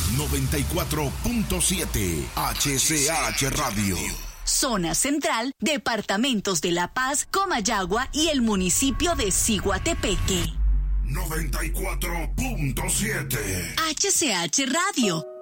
94.7 HCH Radio. Zona Central, departamentos de La Paz, Comayagua y el municipio de Ciguatepeque. 94.7 HCH Radio.